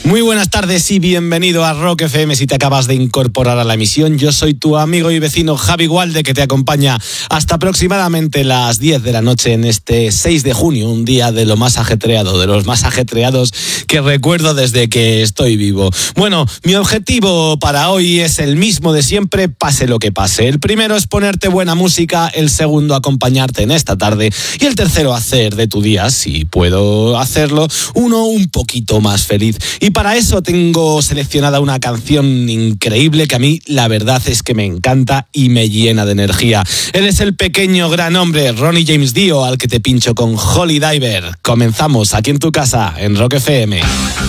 Muy buenas tardes y bienvenido a Rock FM. Si te acabas de incorporar a la emisión, yo soy tu amigo y vecino Javi Gualde, que te acompaña hasta aproximadamente las 10 de la noche en este 6 de junio, un día de lo más ajetreado, de los más ajetreados que recuerdo desde que estoy vivo. Bueno, mi objetivo para hoy es el mismo de siempre, pase lo que pase. El primero es ponerte buena música, el segundo acompañarte en esta tarde y el tercero hacer de tu día, si puedo hacerlo, uno un poquito más feliz. Y para eso tengo seleccionada una canción increíble que a mí la verdad es que me encanta y me llena de energía. Él es el pequeño gran hombre Ronnie James Dio, al que te pincho con Holy Diver. Comenzamos aquí en tu casa, en Rock FM.